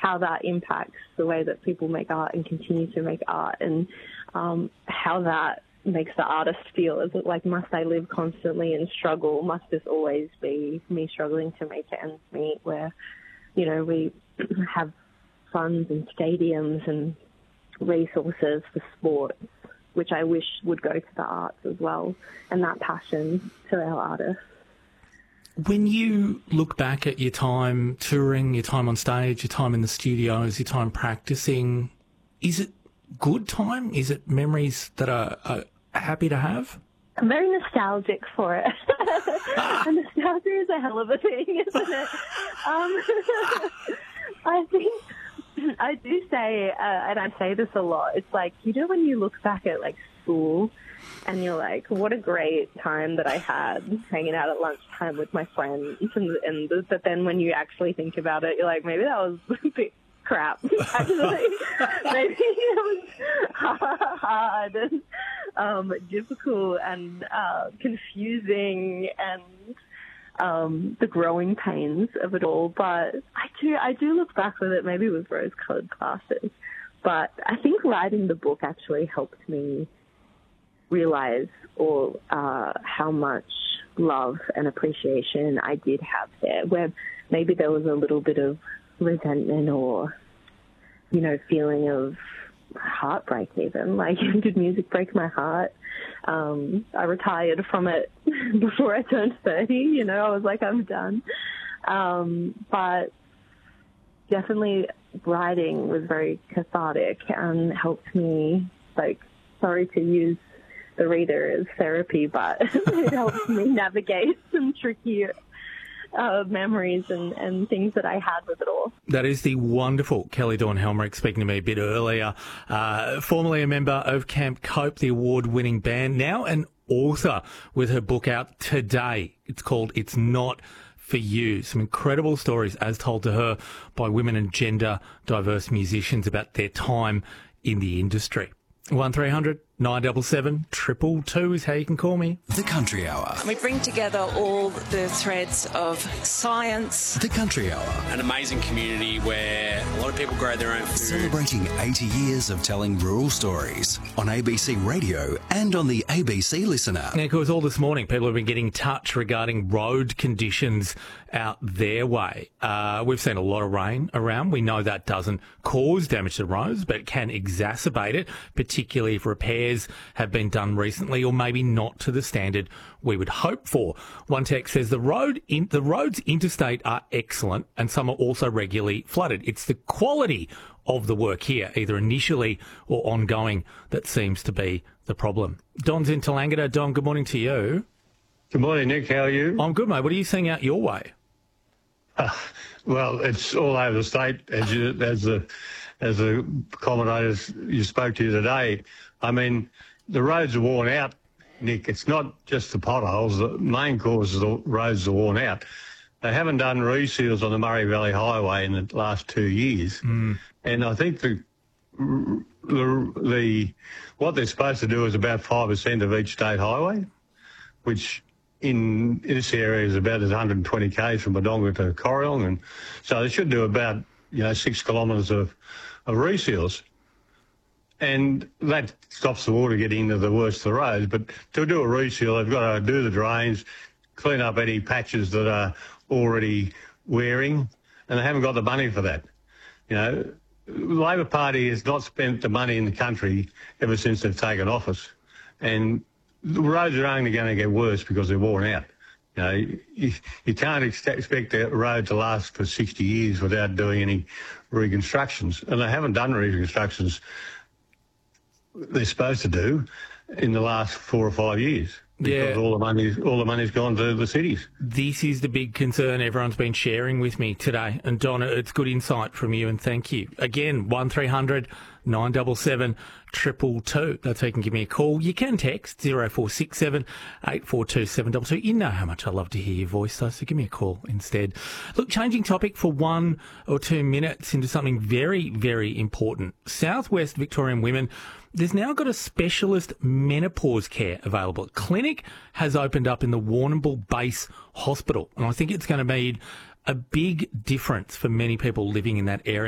how that impacts the way that people make art and continue to make art, and how that makes the artist feel. Is it like, must I live constantly and struggle? Must this always be me struggling to make ends meet, where, you know, we have funds and stadiums and resources for sport, which I wish would go to the arts as well, and that passion to our artists. When you look back at your time touring, your time on stage, your time in the studios, your time practicing, is it good time? Is it memories that are happy to have? I'm very nostalgic for it. And nostalgia is a hell of a thing, isn't it? I think I do say, and I say this a lot, it's like, you know, when you look back at, like, school and you're like, what a great time that I had hanging out at lunchtime with my friends, but then when you actually think about it, you're like, maybe that was a bit crap, actually. Maybe it was hard and difficult and confusing, and the growing pains of it all. But I do look back with it, maybe with rose-coloured glasses. But I think writing the book actually helped me realize how much love and appreciation I did have there, where maybe there was a little bit of resentment or, you know, feeling of heartbreak even. Like, did music break my heart? I retired from it before I turned 30, you know, I was like, I'm done. But definitely writing was very cathartic and helped me, like, sorry to use the reader as therapy, but it helped me navigate some tricky memories and things that I had with it all. That is the wonderful Kelly Dawn Helmerich speaking to me a bit earlier, formerly a member of Camp Cope, the award-winning band, now an author with her book out today. It's called It's Not For You. Some incredible stories as told to her by women and gender diverse musicians about their time in the industry. 1300 977 222 is how you can call me. The Country Hour. We bring together all the threads of science. The Country Hour. An amazing community where a lot of people grow their own food. Celebrating 80 years of telling rural stories on ABC Radio and on the ABC Listen app. And of course, all this morning, people have been getting in touch regarding road conditions out their way. We've seen a lot of rain around. We know that doesn't cause damage to roads, but it can exacerbate it, particularly if repairs have been done recently or maybe not to the standard we would hope for. One text says the roads interstate are excellent and some are also regularly flooded. It's the quality of the work here, either initially or ongoing, that seems to be the problem. Don's in Tallangatta. Don, good morning to you. Good morning, Nick. How are you? I'm good, mate. What are you seeing out your way? Well, it's all over the state, as the commentators you spoke to today. I mean, the roads are worn out, Nick. It's not just the potholes. The main cause is the roads are worn out. They haven't done reseals on the Murray Valley Highway in the last 2 years. And I think what they're supposed to do is about 5% of each state highway, which in this area is about 120 k's from Wodonga to Corryong, and so they should do about 6 kilometres of reseals, and that stops the water getting into the worst of the roads. But to do a reseal, they've got to do the drains, clean up any patches that are already wearing, and they haven't got the money for that. You know, the Labor Party has not spent the money in the country ever since they've taken office, and the roads are only going to get worse because they're worn out. You know, you can't expect a road to last for 60 years without doing any reconstructions. And they haven't done reconstructions they're supposed to do in the last 4 or 5 years. Because all the money's gone to the cities. This is the big concern everyone's been sharing with me today. And Donna, it's good insight from you, and thank you. Again, 1300 977 222. That's how you can give me a call. You can text 0467 842 722. You know how much I love to hear your voice, though, so give me a call instead. Look, changing topic for 1 or 2 minutes into something very, very important. Southwest Victorian women, there's now got a specialist menopause care available. A clinic has opened up in the Warrnambool Base Hospital, and I think it's going to be a big difference for many people living in that area.